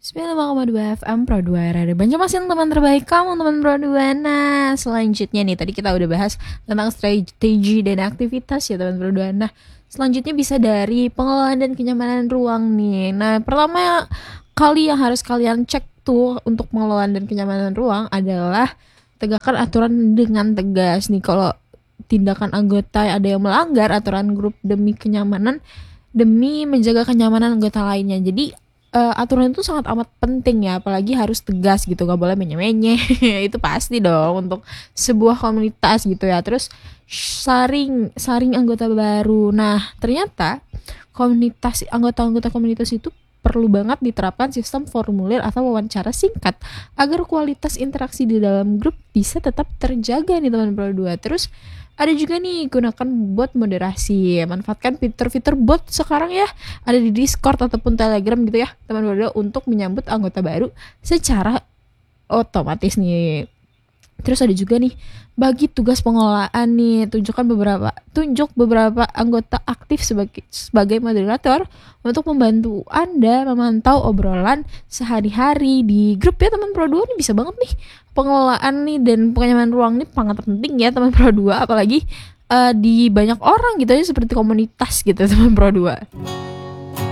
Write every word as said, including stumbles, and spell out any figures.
sembilan puluh lima koma dua F M Pro dua Radio Banjarmasin, teman terbaik kamu, teman Pro dua. Nah, selanjutnya nih, tadi kita udah bahas tentang strategi dan aktivitas ya teman Pro dua. Nah, selanjutnya bisa dari pengelolaan dan kenyamanan ruang nih. Nah, pertama kali yang harus kalian cek tuh untuk pengelolaan dan kenyamanan ruang adalah tegakkan aturan dengan tegas nih. Kalau tindakan anggota ada yang melanggar aturan grup demi kenyamanan, demi menjaga kenyamanan anggota lainnya. Jadi uh, aturan itu sangat amat penting ya, apalagi harus tegas gitu, gak boleh menye-menye. Itu pasti dong untuk sebuah komunitas gitu ya. Terus saring saring anggota baru. Nah, ternyata komunitas anggota-anggota komunitas itu perlu banget diterapkan sistem formulir atau wawancara singkat agar kualitas interaksi di dalam grup bisa tetap terjaga nih teman Pro dua. Terus ada juga nih, gunakan bot moderasi. Manfaatkan fitur-fitur bot sekarang ya, ada di Discord ataupun Telegram gitu ya teman Pro dua, untuk menyambut anggota baru secara otomatis nih. Terus ada juga nih, bagi tugas pengelolaan nih, tunjukkan beberapa tunjuk beberapa anggota aktif sebagai sebagai moderator untuk membantu Anda memantau obrolan sehari-hari di grup ya teman Pro dua. Nih bisa banget nih pengelolaan nih dan kenyamanan ruang nih sangat penting ya teman Pro dua, apalagi uh, di banyak orang gitu ya, seperti komunitas gitu teman Pro dua.